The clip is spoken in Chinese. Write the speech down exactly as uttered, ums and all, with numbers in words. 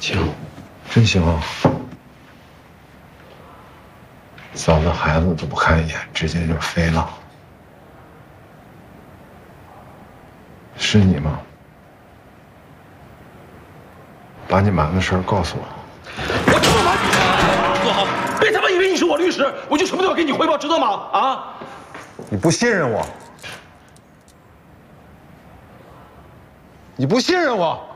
行，真行啊！嫂子孩子都不看一眼，直接就飞了。是你吗？把你瞒的事儿告诉我。 我他妈瞒你！坐好，别他妈以为你是我律师，我就什么都要给你汇报，知道吗？啊！ 你不信任我？你不信任我？